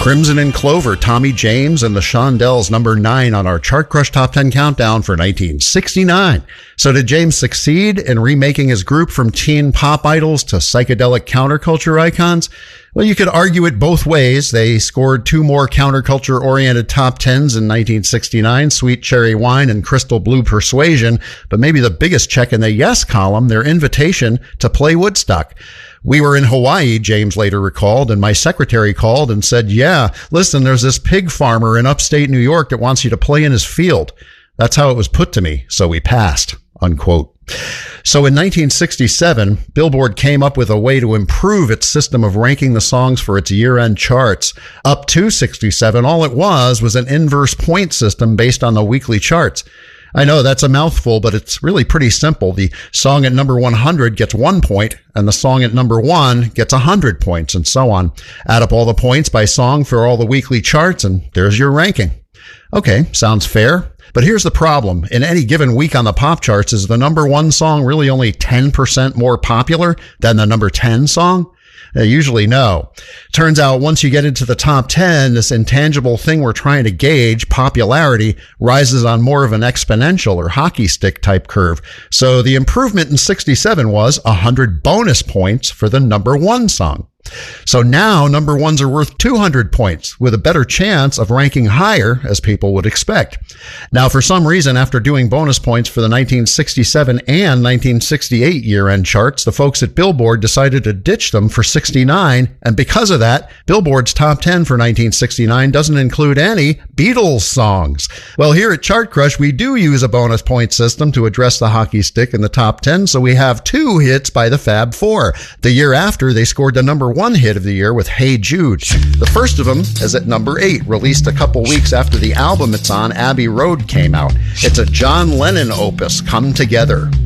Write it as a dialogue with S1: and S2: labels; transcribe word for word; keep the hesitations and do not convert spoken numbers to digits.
S1: Crimson and Clover, Tommy James and the Shondells, number nine on our Chart Crush Top ten Countdown for nineteen sixty-nine. So did James succeed in remaking his group from teen pop idols to psychedelic counterculture icons? Well, you could argue it both ways. They scored two more counterculture-oriented top tens in nineteen sixty-nine, Sweet Cherry Wine and Crystal Blue Persuasion, but maybe the biggest check in the yes column, their invitation to play Woodstock. We were in Hawaii, James later recalled, and my secretary called and said, yeah, listen, there's this pig farmer in upstate New York that wants you to play in his field. That's how it was put to me, so we passed, unquote. So in nineteen sixty-seven, Billboard came up with a way to improve its system of ranking the songs for its year-end charts. Up to sixty-seven, all it was was an inverse point system based on the weekly charts. I know that's a mouthful, but it's really pretty simple. The song at number one hundred gets one point, and the song at number one gets one hundred points, and so on. Add up all the points by song for all the weekly charts, and there's your ranking. Okay, sounds fair. But here's the problem. In any given week on the pop charts, is the number one song really only ten percent more popular than the number ten song? Uh, usually no. Turns out once you get into the top ten, this intangible thing we're trying to gauge, popularity, rises on more of an exponential or hockey stick type curve. So the improvement in sixty-seven was one hundred bonus points for the number one song. So now number ones are worth two hundred points with a better chance of ranking higher, as people would expect. Now, for some reason, after doing bonus points for the nineteen sixty-seven and nineteen sixty-eight year-end charts, the folks at Billboard decided to ditch them for sixty-nine. And because of that, Billboard's top ten for nineteen sixty-nine doesn't include any Beatles songs. Well, here at Chart Crush, we do use a bonus point system to address the hockey stick in the top ten. So we have two hits by the Fab Four. The year after, they scored the number one hit of the year with Hey Jude. The first of them is at number eight, released a couple weeks after the album it's on, Abbey Road, came out. It's a John Lennon opus, Come Together.